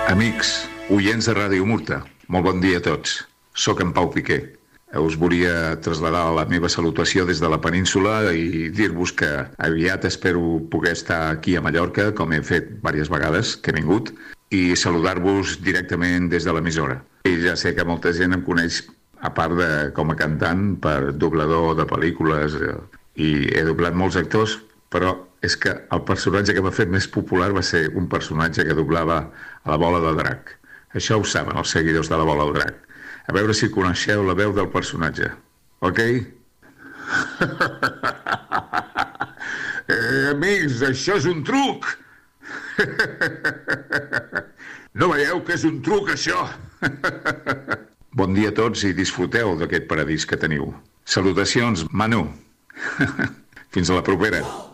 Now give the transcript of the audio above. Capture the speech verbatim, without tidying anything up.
Amics, oients de Ràdio Murta, molt bon dia a tots. Soc en Pau Piqué. Us volia traslladar la meva salutació des de la península i dir-vos que aviat espero poder estar aquí a Mallorca, com he fet diverses vegades que he vingut, i saludar-vos directament des de l'emissora. I ja sé que molta gent em coneix, a part de com a cantant, per doblador de pel·lícules, i he doblat molts actors, però és que el personatge que m'ha fet més popular va ser un personatge que doblava a la Bola de Drac. Això ho saben els seguidors de la Bola de Drac. A veure si coneixeu la veu del personatge. Ok? eh, amics, això és un truc! No veieu que és un truc, això? Bon dia a tots i disfruteu d'aquest paradís que teniu. Salutacions, Manu. Fins a la propera.